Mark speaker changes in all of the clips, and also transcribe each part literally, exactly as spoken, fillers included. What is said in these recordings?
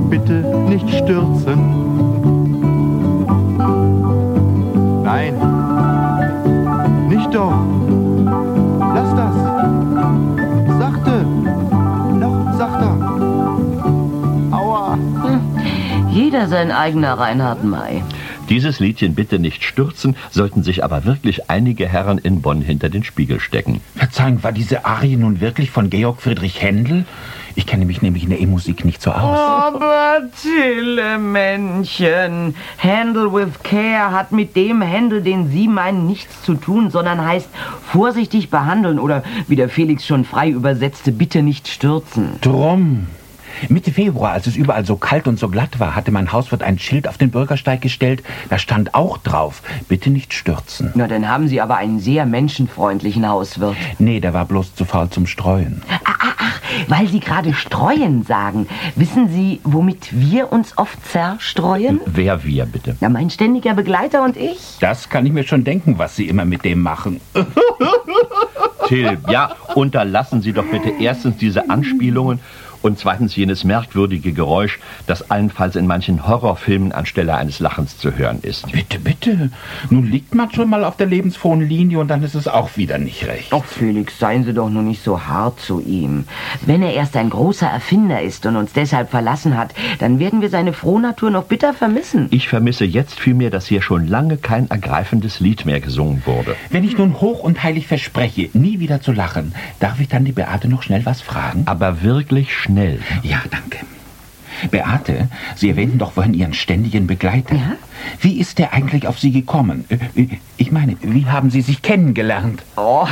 Speaker 1: bitte nicht stürzen. Nein, nicht doch. Lass das. Sachte. Noch sachter. Aua.
Speaker 2: Hm. Jeder sein eigener Reinhard May.
Speaker 3: Dieses Liedchen Bitte nicht stürzen, sollten sich aber wirklich einige Herren in Bonn hinter den Spiegel stecken.
Speaker 4: Verzeihung, war diese Arie nun wirklich von Georg Friedrich Händel? Ich kenne mich nämlich in der E-Musik nicht so aus.
Speaker 2: Aber Tille, Männchen, Handle with Care hat mit dem Händel, den Sie meinen, nichts zu tun, sondern heißt vorsichtig behandeln oder, wie der Felix schon frei übersetzte, bitte nicht stürzen.
Speaker 4: Drum. Mitte Februar, als es überall so kalt und so glatt war, hatte mein Hauswirt ein Schild auf den Bürgersteig gestellt. Da stand auch drauf, bitte nicht stürzen.
Speaker 2: Na, dann haben Sie aber einen sehr menschenfreundlichen Hauswirt.
Speaker 4: Nee, der war bloß zu faul zum Streuen.
Speaker 2: Ach, ach, ach, weil Sie gerade streuen sagen. Wissen Sie, womit wir uns oft zerstreuen?
Speaker 3: Wer wir, bitte?
Speaker 2: Na, mein ständiger Begleiter und ich.
Speaker 4: Das kann ich mir schon denken, was Sie immer mit dem machen.
Speaker 3: Till, ja, unterlassen Sie doch bitte erstens diese Anspielungen und zweitens jenes merkwürdige Geräusch, das allenfalls in manchen Horrorfilmen anstelle eines Lachens zu hören ist.
Speaker 4: Bitte, bitte. Nun liegt man schon mal auf der lebensfrohen Linie und dann ist es auch wieder nicht recht.
Speaker 2: Ach, Felix, seien Sie doch nur nicht so hart zu ihm. Wenn er erst ein großer Erfinder ist und uns deshalb verlassen hat, dann werden wir seine Frohnatur noch bitter vermissen.
Speaker 3: Ich vermisse jetzt vielmehr, dass hier schon lange kein ergreifendes Lied mehr gesungen wurde.
Speaker 4: Wenn ich nun hoch und heilig verspreche, nie wieder zu lachen, darf ich dann die Beate noch schnell was fragen?
Speaker 3: Aber wirklich schnell.
Speaker 4: Ja, danke. Beate, Sie erwähnten doch vorhin Ihren ständigen Begleiter.
Speaker 2: Ja?
Speaker 4: Wie ist der eigentlich auf Sie gekommen? Ich meine, wie haben Sie sich kennengelernt?
Speaker 2: Oh,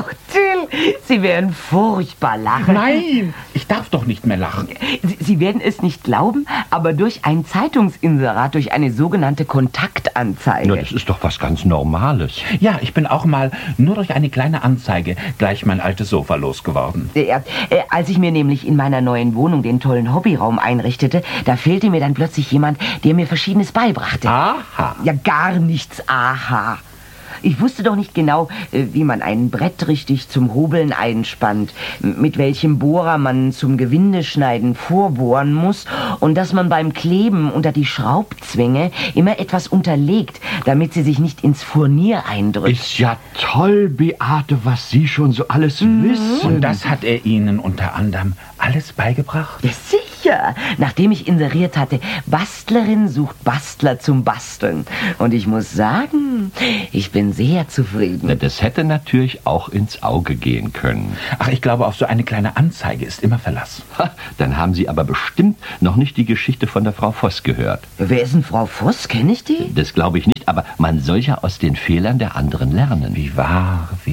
Speaker 2: Till, Sie werden furchtbar lachen.
Speaker 4: Nein, ich darf doch nicht mehr lachen.
Speaker 2: Sie, Sie werden es nicht glauben, aber durch ein Zeitungsinserat, durch eine sogenannte Kontaktanzeige.
Speaker 3: Na, das ist doch was ganz Normales.
Speaker 4: Ja, ich bin auch mal nur durch eine kleine Anzeige gleich mein altes Sofa losgeworden.
Speaker 2: Ja, äh, als ich mir nämlich in meiner neuen Wohnung den tollen Hobbyraum einrichtete, da fehlte mir dann plötzlich jemand, der mir Verschiedenes beibrachte.
Speaker 4: Aha.
Speaker 2: Ja, gar nichts, aha. Ich wusste doch nicht genau, wie man ein Brett richtig zum Hobeln einspannt, mit welchem Bohrer man zum Gewindeschneiden vorbohren muss und dass man beim Kleben unter die Schraubzwinge immer etwas unterlegt, damit sie sich nicht ins Furnier eindrückt.
Speaker 3: Ist ja toll, Beate, was Sie schon so alles mhm. wissen.
Speaker 4: Und das hat er Ihnen unter anderem alles beigebracht?
Speaker 2: Ja, sicher. Nachdem ich inseriert hatte, Bastlerin sucht Bastler zum Basteln. Und ich muss sagen, ich bin sehr zufrieden.
Speaker 3: Na, das hätte natürlich auch ins Auge gehen können.
Speaker 4: Ach, ich glaube, auf so eine kleine Anzeige ist immer Verlass.
Speaker 3: Ha, dann haben Sie aber bestimmt noch nicht die Geschichte von der Frau Voss gehört.
Speaker 2: Wer ist denn Frau Voss? Kenne ich die?
Speaker 3: Das glaube ich nicht, aber man soll ja aus den Fehlern der anderen lernen.
Speaker 4: Wie wahr, wie